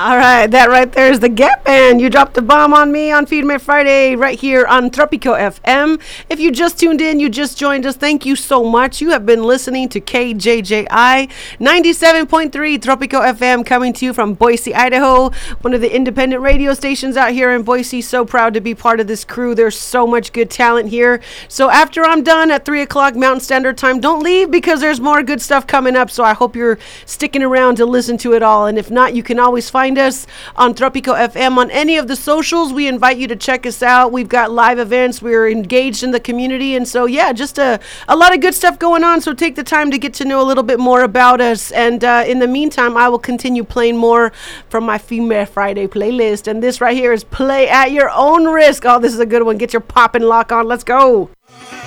All right, that right there is the Gap Band. You dropped the bomb on me on Feed Me Friday right here on Tropico FM. If you just tuned in, you just joined us, thank you so much. You have been listening to KJJI 97.3 Tropico FM coming to you from Boise, Idaho, one of the independent radio stations out here in Boise. So proud to be part of this crew. There's so much good talent here. So after I'm done at 3 o'clock Mountain Standard Time, don't leave because there's more good stuff coming up. So I hope you're sticking around to listen to it all. And if not, you can always find us on Tropico FM on any of the socials. We invite you to check us out. We've got live events. We're engaged in the community. And so, yeah, just a lot of good stuff going on. So take the time to get to know a little bit more about us. And in the meantime, I will continue playing more from my Female Friday playlist. And this right here is Play at Your Own Risk. Oh, this is a good one. Get your pop and lock on. Let's go.